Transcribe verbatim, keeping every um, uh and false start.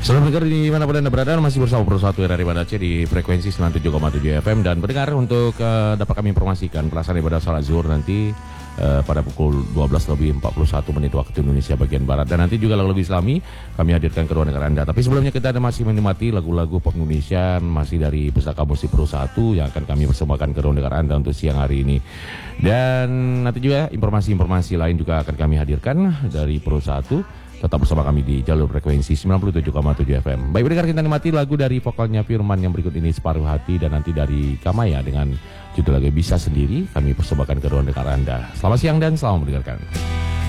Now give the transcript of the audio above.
Selamat dengar di mana pun Anda berada, masih bersama Pro satu R R I Banda Aceh di frekuensi sembilan puluh tujuh koma tujuh F M. Dan pendengar, untuk uh, dapat kami informasikan pelaksanaan ibadah salat zuhur nanti uh, pada pukul dua belas lebih empat puluh satu menit waktu Indonesia bagian Barat. Dan nanti juga lagu-lagu Islami kami hadirkan ke ruang dengar Anda. Tapi sebelumnya kita ada masih menikmati lagu-lagu pop Indonesia masih dari Pusaka Musik Pro satu yang akan kami persembahkan ke ruang dengar Anda untuk siang hari ini. Dan nanti juga informasi-informasi lain juga akan kami hadirkan dari Pro satu. Tetap bersama kami di jalur frekuensi sembilan puluh tujuh koma tujuh F M. Baik pendengar, kita nikmati lagu dari vokalnya Firman yang berikut ini, Separuh Hati, dan nanti dari Kamaya dengan judul lagu Bisa Sendiri kami persembahkan ke ruang dengar Anda. Selamat siang dan selamat mendengarkan.